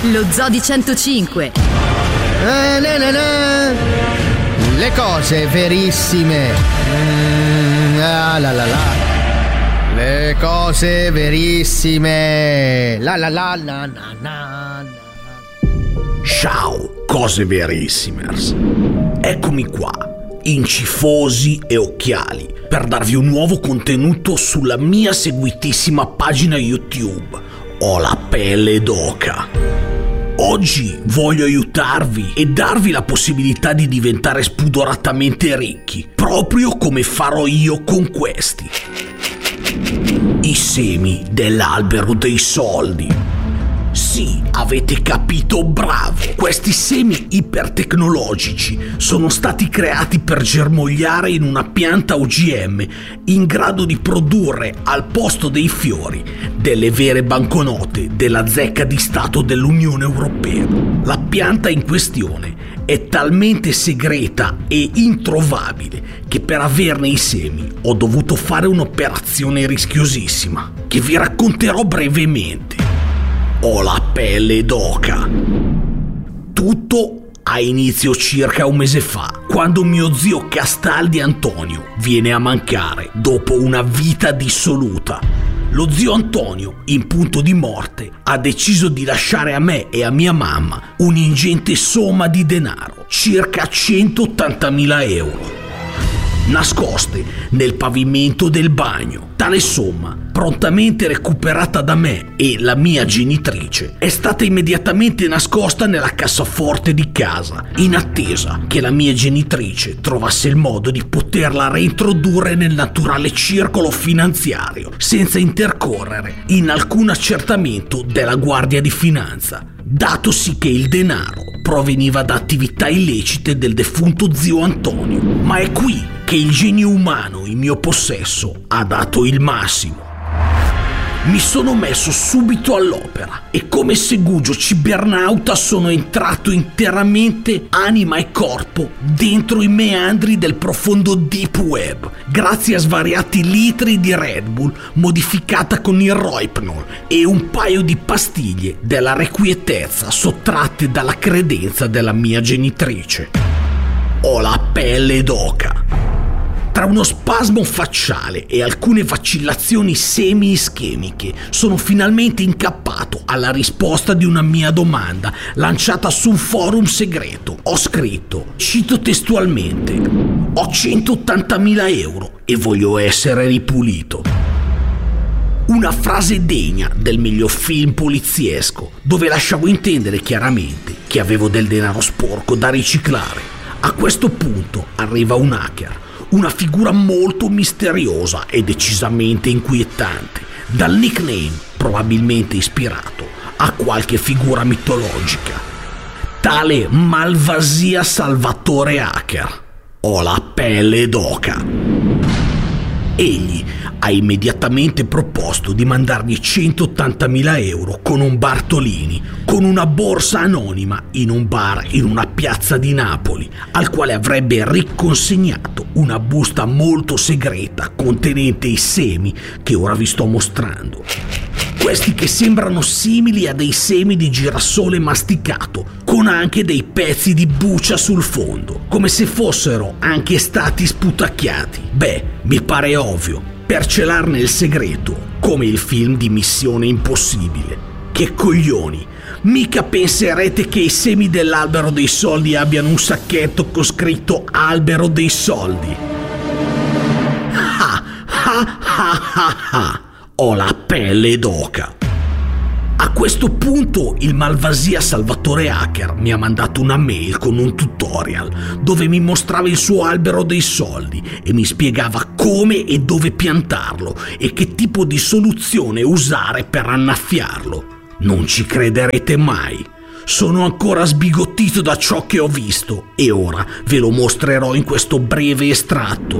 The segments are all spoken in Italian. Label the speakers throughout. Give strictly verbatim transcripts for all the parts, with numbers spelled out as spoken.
Speaker 1: Lo Zoo di centocinque.
Speaker 2: Eh, na, na, na. Le cose verissime. Mm, ah, la la la. Le cose verissime. La la la la na na.
Speaker 3: Ciao, cose verissimers. Eccomi qua, incifosi e occhiali, per darvi un nuovo contenuto sulla mia seguitissima pagina YouTube. Ho la pelle d'oca. Oggi voglio aiutarvi e darvi la possibilità di diventare spudoratamente ricchi, proprio come farò io con questi. I semi dell'albero dei soldi. Sì, avete capito, bravo! Questi semi ipertecnologici sono stati creati per germogliare in una pianta O G M in grado di produrre al posto dei fiori delle vere banconote della zecca di Stato dell'Unione Europea. La pianta in questione è talmente segreta e introvabile che per averne i semi ho dovuto fare un'operazione rischiosissima che vi racconterò brevemente. Ho la pelle d'oca. Tutto ha inizio circa un mese fa, quando mio zio Castaldi Antonio viene a mancare dopo una vita dissoluta. Lo zio Antonio, in punto di morte, ha deciso di lasciare a me e a mia mamma un'ingente somma di denaro, circa centottantamila euro, nascoste nel pavimento del bagno. Tale somma, prontamente recuperata da me e la mia genitrice, è stata immediatamente nascosta nella cassaforte di casa, in attesa che la mia genitrice trovasse il modo di poterla reintrodurre nel naturale circolo finanziario, senza intercorrere in alcun accertamento della Guardia di Finanza, datosi che il denaro proveniva da attività illecite del defunto zio Antonio. Ma è qui che il genio umano in mio possesso ha dato il massimo. Mi sono messo subito all'opera e come segugio cibernauta sono entrato interamente, anima e corpo, dentro i meandri del profondo deep web, grazie a svariati litri di Red Bull modificata con il Rohypnol e un paio di pastiglie della requietezza sottratte dalla credenza della mia genitrice. Ho la pelle d'oca. Tra uno spasmo facciale e alcune vacillazioni semi-ischemiche sono finalmente incappato alla risposta di una mia domanda lanciata su un forum segreto. Ho scritto, cito testualmente: ho centottantamila euro e voglio essere ripulito. Una frase degna del miglior film poliziesco, dove lasciavo intendere chiaramente che avevo del denaro sporco da riciclare. A questo punto arriva un hacker, una figura molto misteriosa e decisamente inquietante, dal nickname probabilmente ispirato a qualche figura mitologica. Tale Malvasia Salvatore Hacker. Ho la pelle d'oca. Egli ha immediatamente proposto di mandargli centottantamila euro con un Bartolini, con una borsa anonima in un bar in una piazza di Napoli, al quale avrebbe riconsegnato una busta molto segreta contenente i semi che ora vi sto mostrando. Questi che sembrano simili a dei semi di girasole masticato, con anche dei pezzi di buccia sul fondo, come se fossero anche stati sputacchiati. Beh, mi pare ovvio, per celarne il segreto, come il film di Missione Impossibile. Che coglioni! Mica penserete che i semi dell'albero dei soldi abbiano un sacchetto con scritto albero dei soldi? Ah, ah, ah, ah, ah. Ho la pelle d'oca. A questo punto il Malvasia Salvatore Hacker mi ha mandato una mail con un tutorial dove mi mostrava il suo albero dei soldi e mi spiegava come e dove piantarlo e che tipo di soluzione usare per annaffiarlo. Non ci crederete mai. Sono ancora sbigottito da ciò che ho visto e ora ve lo mostrerò in questo breve estratto.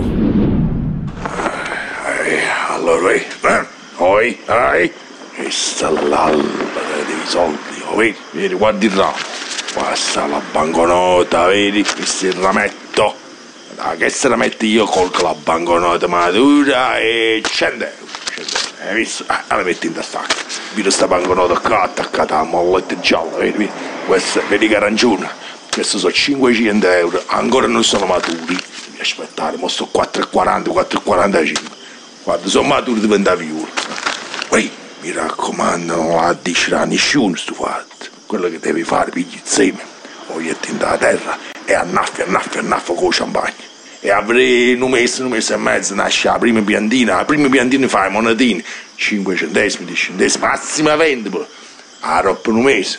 Speaker 4: Eh, allora, eh, poi, eh, questa è l'albero dei soldi, oh, vedi, vedi, guardi là, questa è la banconota, vedi, questo è il rametto, da che se la metti io colgo la banconota matura e cento euro, Hai visto? Ah, la metti in tasca. Vedi sta banconota qua attaccata a molletta gialla, vedi? vedi? Questa, vedi che arancione? Questi sono cinquecento euro, ancora non sono maturi. Devi aspettare, mo sto quattro e quaranta, quattro e quarantacinque. Quando sono maturi diventa viola. Ehi, mi raccomando, non la dici a nessuno sto fatto. Quello che devi fare, pigli insieme, voglietti in terra e annaffi, annaffi, annaffi con champagne. E avrei un mese, un mese e mezzo, nasce la prima piantina, la prima piantina fai monetini, cinque centesimi, dieci centesimi, massima venti, poi. A roba un mese.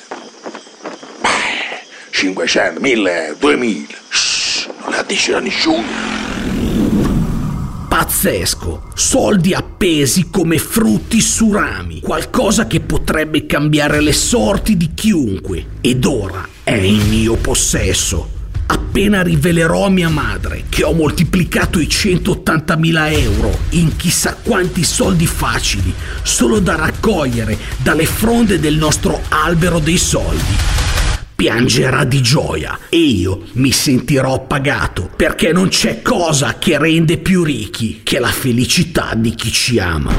Speaker 4: cinquecento, mille, duemila. Shhh, non la dici a nessuno.
Speaker 3: Pazzesco, soldi appesi come frutti su rami, qualcosa che potrebbe cambiare le sorti di chiunque, ed ora è in mio possesso. Appena rivelerò a mia madre che ho moltiplicato i centottantamila euro in chissà quanti soldi facili, solo da raccogliere dalle fronde del nostro albero dei soldi, piangerà di gioia e io mi sentirò pagato, perché non c'è cosa che rende più ricchi che la felicità di chi ci ama.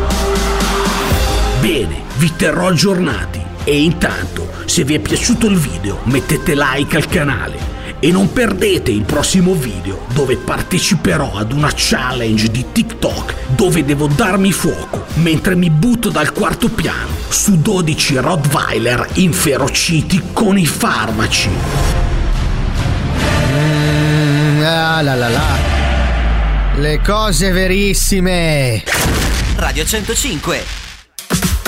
Speaker 3: Bene, vi terrò aggiornati e intanto, se vi è piaciuto il video, mettete like al canale e non perdete il prossimo video dove parteciperò ad una challenge di TikTok dove devo darmi fuoco mentre mi butto dal quarto piano su dodici Rottweiler inferociti con i farmaci.
Speaker 2: Mm, ah, la, la, la. Le cose verissime.
Speaker 5: Radio centocinque.